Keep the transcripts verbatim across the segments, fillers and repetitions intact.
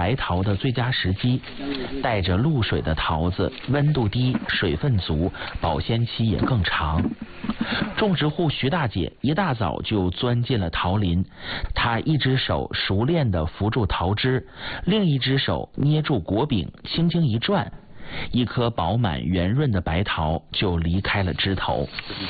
白桃的最佳时机。带着露水的桃子，温度低，水分足，保鲜期也更长。种植户徐大姐一大早就钻进了桃林，她一只手熟练地扶住桃枝，另一只手捏住果柄，轻轻一转，一颗饱满圆润的白桃就离开了枝头。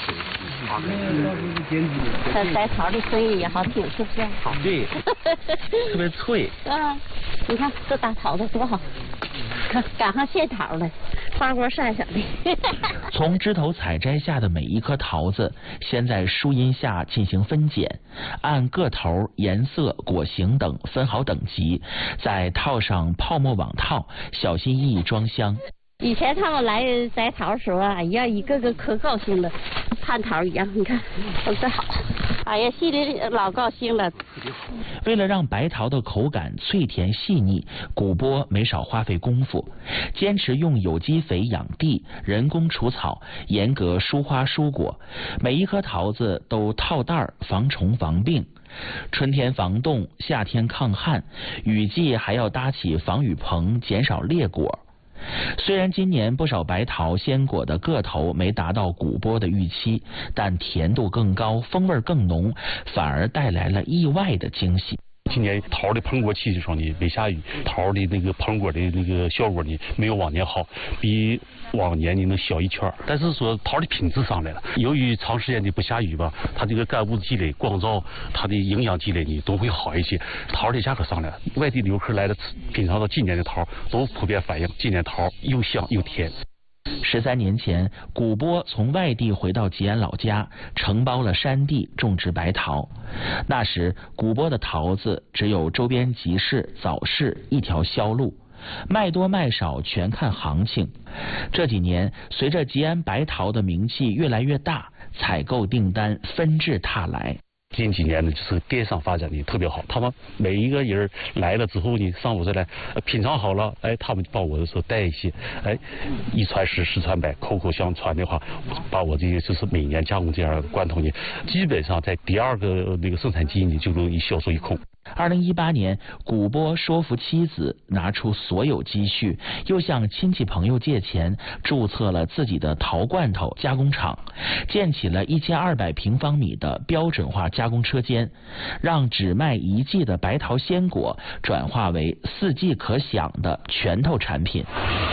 这摘桃的声音也好听，是不是？好， 对，特别脆。 啊，你看这大桃子多好，看赶上现桃了，花果闪闪的。 从枝头采摘下的每一颗桃子，先在树荫下进行分拣，按个头、颜色、果形等分好等级，再套上泡沫网套，小心翼翼装箱。 以前他们来摘桃的时候，哎呀，一个个可高兴了，蟠桃一样，你看，都是好，哎呀，心里老高兴了。 为了让白桃的口感脆甜细腻，古波没少花费功夫，坚持用有机肥养地，人工除草，严格疏花疏果，每一颗桃子都套袋儿，防虫防病。春天防冻，夏天抗旱，雨季还要搭起防雨棚，减少裂果。虽然今年不少白桃鲜果的个头没达到古波的预期，但甜度更高，风味更浓，反而带来了意外的惊喜。 今年桃的膨果期上呢没下雨，桃的那个膨果的那个效果呢没有往年好，比往年呢能小一圈，但是说桃的品质上来了。由于长时间的不下雨吧，它这个干物积累、光照，它的营养积累呢都会好一些。桃的价格上来了，外地游客来了品尝到今年的桃，都普遍反映今年桃又香又甜。 十三年前，古波从外地回到吉安老家，承包了山地种植白桃。那时，古波的桃子只有周边集市、早市一条销路，卖多卖少全看行情。这几年，随着吉安白桃的名气越来越大，采购订单纷至沓来。 近几年呢，就是电商发展的特别好，他们每一个人来了之后呢，上午再来品尝好了，哎，他们帮我的时候带一些，哎，一传十，十传百，口口相传的话，把我这个就是每年加工这样的罐头呢，基本上在第二个那个生产季呢就容易销售一空。 二零一八年，古波说服妻子拿出所有积蓄，又向亲戚朋友借钱，注册了自己的桃罐头加工厂，建起了一千二百平方米的标准化加工车间，让只卖一季的白桃鲜果转化为四季可享的拳头产品。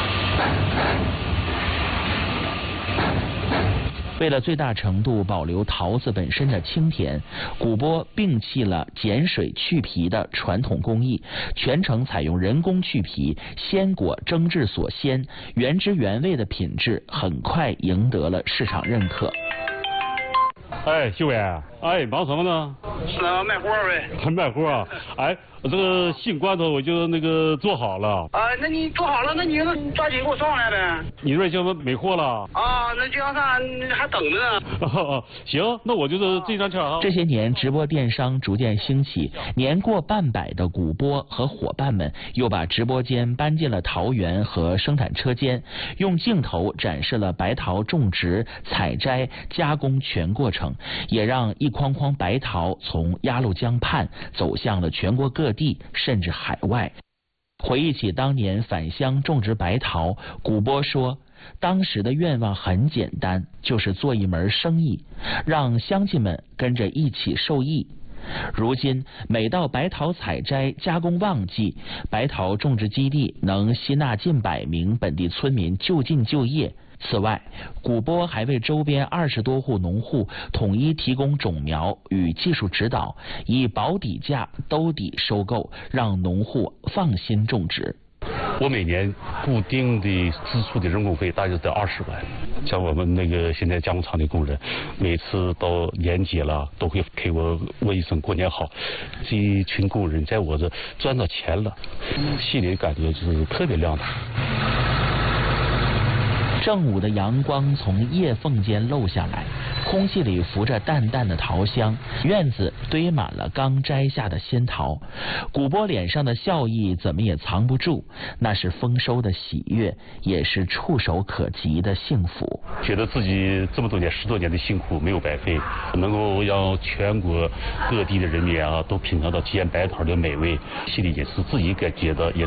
为了最大程度保留桃子本身的清甜，古波摒弃了碱水去皮的传统工艺，全程采用人工去皮，鲜果蒸制所鲜，原汁原味的品质很快赢得了市场认可。 哎，秀伟，哎，忙什么呢？ 是啊，卖货呗。 卖货啊？哎，这个新罐头我就那个做好了。 啊，那你做好了，那你你抓紧给我送来呗。 你那边就没货了？ 啊，那经销商还等着呢。 哦，行，那我就是这张签啊。 这些年，直播电商逐渐兴起，年过半百的古波和伙伴们又把直播间搬进了桃园和生产车间，用镜头展示了白桃种植、采摘、加工全过程，也让一筐筐白桃从鸭绿江畔走向了全国各地，甚至海外。回忆起当年返乡种植白桃，古波说，当时的愿望很简单，就是做一门生意，让乡亲们跟着一起受益。如今每到白桃采摘加工旺季，白桃种植基地能吸纳近百名本地村民就近就业。此外，古波还为周边二十多户农户统一提供种苗与技术指导，以保底价兜底收购，让农户放心种植。 我每年固定的支出的人工费大约在二十万，像我们那个现在加工厂的工人，每次到年节了都会给我问一声过年好。这一群工人在我这赚到钱了，心里感觉就是特别亮堂。 正午的阳光从叶缝间漏下来，空气里浮着淡淡的桃香，院子堆满了刚摘下的鲜桃。古波脸上的笑意怎么也藏不住，那是丰收的喜悦，也是触手可及的幸福。 觉得自己这么多年十多年的辛苦没有白费，能够让全国各地的人民啊都品尝到吉安白桃的美味，心里也是自己感觉到也